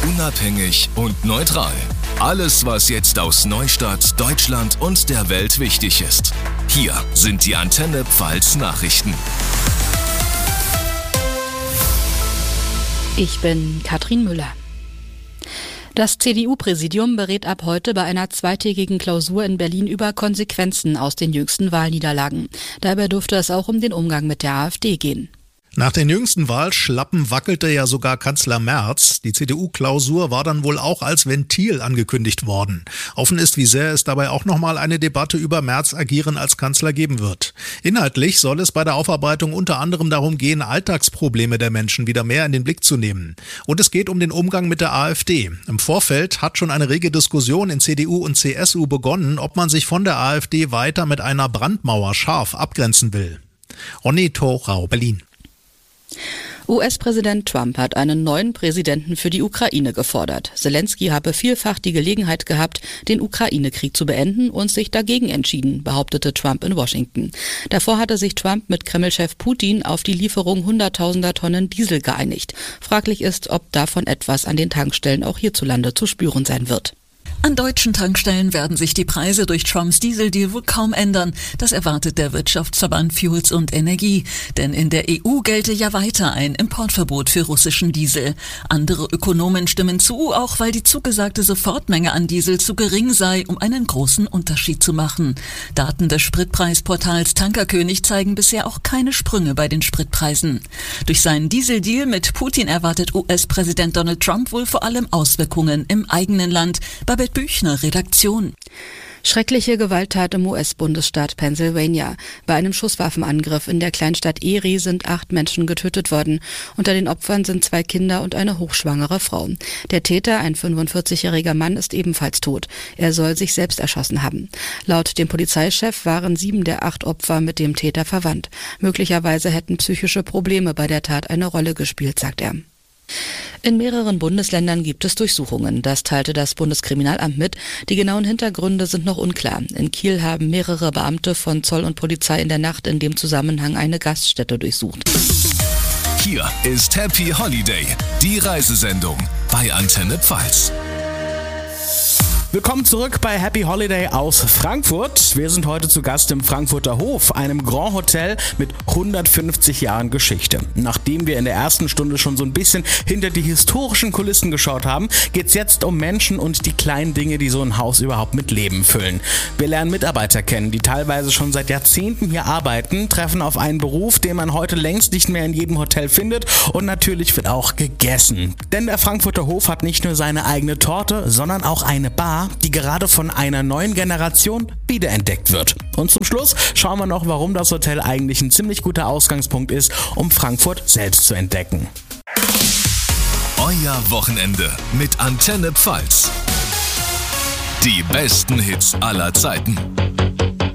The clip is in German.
Unabhängig und neutral. Alles, was jetzt aus Neustadt, Deutschland und der Welt wichtig ist. Hier sind die Antenne Pfalz Nachrichten. Ich bin Katrin Müller. Das CDU-Präsidium berät ab heute bei einer zweitägigen Klausur in Berlin über Konsequenzen aus den jüngsten Wahlniederlagen. Dabei dürfte es auch um den Umgang mit der AfD gehen. Nach den jüngsten Wahlschlappen wackelte ja sogar Kanzler Merz. Die CDU-Klausur war dann wohl auch als Ventil angekündigt worden. Offen ist, wie sehr es dabei auch nochmal eine Debatte über Merz' Agieren als Kanzler geben wird. Inhaltlich soll es bei der Aufarbeitung unter anderem darum gehen, Alltagsprobleme der Menschen wieder mehr in den Blick zu nehmen. Und es geht um den Umgang mit der AfD. Im Vorfeld hat schon eine rege Diskussion in CDU und CSU begonnen, ob man sich von der AfD weiter mit einer Brandmauer scharf abgrenzen will. Ronny Thorau, Berlin. US-Präsident Trump hat einen neuen Präsidenten für die Ukraine gefordert. Zelensky habe vielfach die Gelegenheit gehabt, den Ukraine-Krieg zu beenden und sich dagegen entschieden, behauptete Trump in Washington. Davor hatte sich Trump mit Kreml-Chef Putin auf die Lieferung hunderttausender Tonnen Diesel geeinigt. Fraglich ist, ob davon etwas an den Tankstellen auch hierzulande zu spüren sein wird. An deutschen Tankstellen werden sich die Preise durch Trumps Dieseldeal wohl kaum ändern. Das erwartet der Wirtschaftsverband Fuels und Energie. Denn in der EU gelte ja weiter ein Importverbot für russischen Diesel. Andere Ökonomen stimmen zu, auch weil die zugesagte Sofortmenge an Diesel zu gering sei, um einen großen Unterschied zu machen. Daten des Spritpreisportals Tankerkönig zeigen bisher auch keine Sprünge bei den Spritpreisen. Durch seinen Dieseldeal mit Putin erwartet US-Präsident Donald Trump wohl vor allem Auswirkungen im eigenen Land. Babette Büchner, Redaktion. Schreckliche Gewalttat im US-Bundesstaat Pennsylvania. Bei einem Schusswaffenangriff in der Kleinstadt Erie sind 8 Menschen getötet worden. Unter den Opfern sind 2 Kinder und eine hochschwangere Frau. Der Täter, ein 45-jähriger Mann, ist ebenfalls tot. Er soll sich selbst erschossen haben. Laut dem Polizeichef waren 7 der 8 Opfer mit dem Täter verwandt. Möglicherweise hätten psychische Probleme bei der Tat eine Rolle gespielt, sagt er. In mehreren Bundesländern gibt es Durchsuchungen. Das teilte das Bundeskriminalamt mit. Die genauen Hintergründe sind noch unklar. In Kiel haben mehrere Beamte von Zoll und Polizei in der Nacht in dem Zusammenhang eine Gaststätte durchsucht. Hier ist Happy Holiday, die Reisesendung bei Antenne Pfalz. Willkommen zurück bei Happy Holiday aus Frankfurt. Wir sind heute zu Gast im Frankfurter Hof, einem Grand Hotel mit 150 Jahren Geschichte. Nachdem wir in der ersten Stunde schon so ein bisschen hinter die historischen Kulissen geschaut haben, geht's jetzt um Menschen und die kleinen Dinge, die so ein Haus überhaupt mit Leben füllen. Wir lernen Mitarbeiter kennen, die teilweise schon seit Jahrzehnten hier arbeiten, treffen auf einen Beruf, den man heute längst nicht mehr in jedem Hotel findet, und natürlich wird auch gegessen. Denn der Frankfurter Hof hat nicht nur seine eigene Torte, sondern auch eine Bar, die gerade von einer neuen Generation wiederentdeckt wird. Und zum Schluss schauen wir noch, warum das Hotel eigentlich ein ziemlich guter Ausgangspunkt ist, um Frankfurt selbst zu entdecken. Euer Wochenende mit Antenne Pfalz. Die besten Hits aller Zeiten.